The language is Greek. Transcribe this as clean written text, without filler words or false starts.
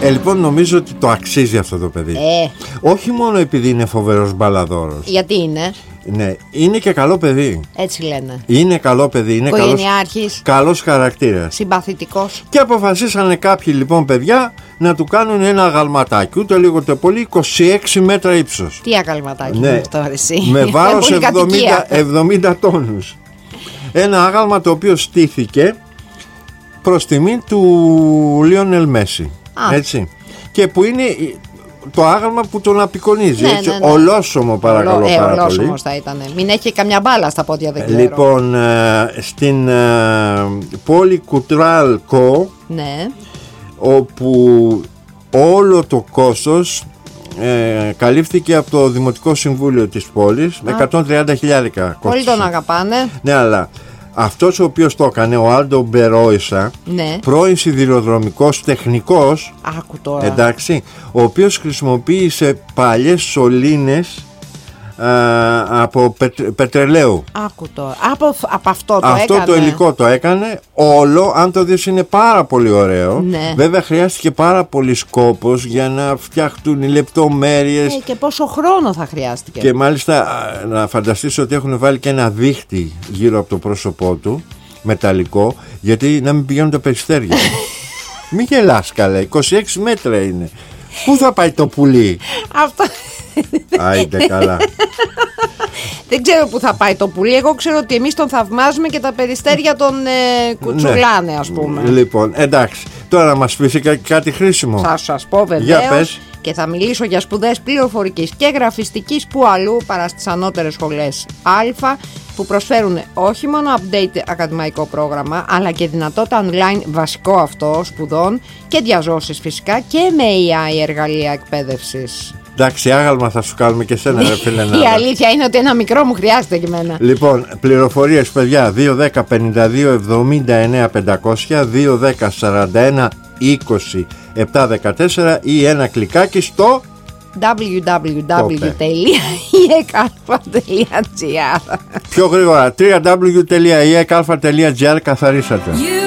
Λοιπόν, νομίζω ότι το αξίζει αυτό το παιδί. Όχι μόνο επειδή είναι φοβερός μπαλαδόρος. Γιατί είναι? Ναι, είναι και καλό παιδί. Έτσι λένε. Είναι καλό παιδί, είναι καλός χαρακτήρας. Συμπαθητικός. Και αποφασίσανε κάποιοι λοιπόν παιδιά να του κάνουν ένα αγαλματάκι, ούτε λίγο ούτε πολύ, 26 μέτρα ύψος. Τι αγαλματάκι? Ναι, αυτό, εσύ. με βάρος 70 τόνους. Ένα άγαλμα το οποίο στήθηκε προς τιμή του Λίονελ Μέση. Έτσι. Και που είναι το άγαλμα που τον απεικονίζει. Ναι, έτσι, ναι, ναι. Ολόσωμο, παρακαλώ πάρα πολύ. Ολόσωμος θα ήταν. Μην έχει καμιά μπάλα στα πόδια, δεν ξέρω. Λοιπόν, στην πόλη Κουτράλκο, ναι, όπου όλο το κόστος καλύφθηκε από το Δημοτικό Συμβούλιο της πόλης με 130.000 κόστος. Όλοι τον αγαπάνε. Ναι, αλλά αυτός ο οποίος το έκανε, ο Άλντο Μπερόισα, ναι, πρώην σιδηροδρομικός τεχνικός, άκου τώρα, εντάξει, ο οποίος χρησιμοποίησε παλιές σωλήνες από πετρελαίου. Άκου τώρα. Από αυτό το υλικό το έκανε. Όλο, αν το δεις, είναι πάρα πολύ ωραίο. Ναι. Βέβαια χρειάστηκε πάρα πολύ κόπος για να φτιαχτούν οι λεπτομέρειες. Και πόσο χρόνο θα χρειάστηκε. Και μάλιστα να φανταστείς ότι έχουν βάλει και ένα δίχτυ γύρω από το πρόσωπό του, μεταλλικό, γιατί να μην πηγαίνουν τα περιστέρια. Μην γελάς καλέ, 26 μέτρα είναι. Πού θα πάει το πουλί? Αυτό. Άιντε καλά. Δεν ξέρω που θα πάει το πουλί. Εγώ ξέρω ότι εμείς τον θαυμάζουμε και τα περιστέρια τον κουτσουλάνε, ας πούμε. Λοιπόν, εντάξει. Τώρα να μας πεις κάτι χρήσιμο. Θα σας πω βεβαίως. Και θα μιλήσω για σπουδές πληροφορικής και γραφιστικής που αλλού παρά στις ανώτερες σχολές Α, που προσφέρουν όχι μόνο update ακαδημαϊκό πρόγραμμα, αλλά και δυνατότητα online βασικό αυτό σπουδών και διαζώσεις φυσικά, και με AI εργαλεία εκπαίδευσης. Εντάξει, άγαλμα θα σου κάνουμε και σένα, ρε φίλε. Η αλήθεια είναι ότι ένα μικρό μου χρειάζεται και εμένα. Λοιπόν, πληροφορίες, παιδιά, 210 52 79 500, 210 41 20 714 ή ένα κλικάκι στο www.iekalfa.gr. Πιο γρήγορα, www.iekalfa.gr, καθαρίσατε.